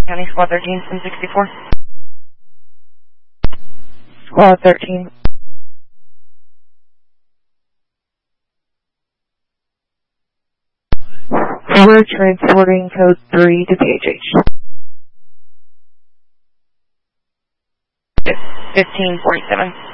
County Squad 13, SIM 64. Squad 13. We're transporting code 3 to PHH. 1547.